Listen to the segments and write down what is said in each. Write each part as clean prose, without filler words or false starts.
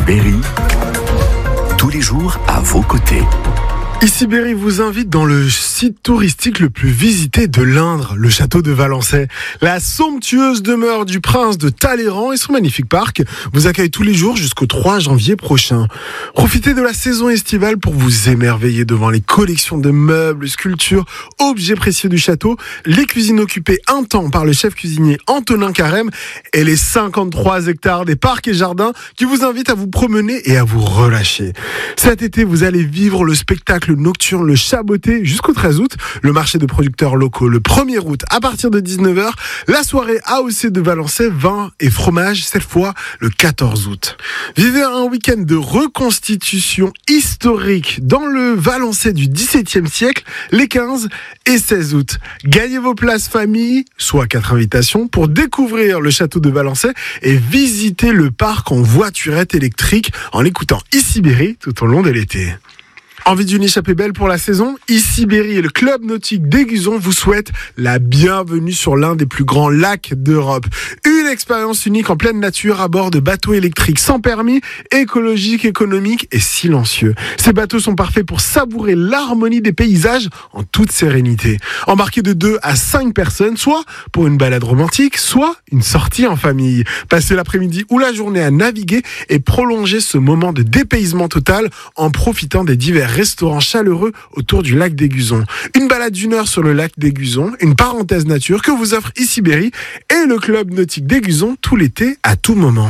Berry, tous les jours à vos côtés. Ici Berry vous invite dans le site touristique le plus visité de l'Indre, le château de Valençay. La somptueuse demeure du prince de Talleyrand et son magnifique parc vous accueille tous les jours jusqu'au 3 janvier prochain. Profitez de la saison estivale pour vous émerveiller devant les collections de meubles, sculptures, objets précieux du château, les cuisines occupées un temps par le chef cuisinier Antonin Carême et les 53 hectares des parcs et jardins qui vous invitent à vous promener et à vous relâcher. Cet été, vous allez vivre le spectacle nocturne Le Chaboté jusqu'au 13 août, le marché de producteurs locaux le 1er août à partir de 19h, la soirée AOC de Valençay, vin et fromage cette fois le 14 août. Vivez un week-end de reconstitution historique dans le Valençay du XVIIe siècle les 15 et 16 août. Gagnez vos places famille, soit 4 invitations, pour découvrir le château de Valençay et visiter le parc en voiturette électrique en écoutant Ici Berry tout au long de l'été. Envie d'une échappée belle pour la saison? Ici Berry et le club nautique d'Aiguzon vous souhaitent la bienvenue sur l'un des plus grands lacs d'Europe. Une expérience unique en pleine nature à bord de bateaux électriques sans permis, écologiques, économiques et silencieux. Ces bateaux sont parfaits pour savourer l'harmonie des paysages en toute sérénité. Embarquez de 2 à 5 personnes, soit pour une balade romantique, soit une sortie en famille. Passez l'après-midi ou la journée à naviguer et prolonger ce moment de dépaysement total en profitant des divers restaurants chaleureux autour du lac d'Aiguzon. Une balade d'1 heure sur le lac d'Aiguzon, une parenthèse nature que vous offre Ici Berry et le club nautique d'Aiguzon tout l'été à tout moment.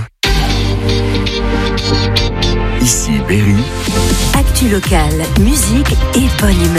Ici Berry. Actu locale, musique et bonne humeur.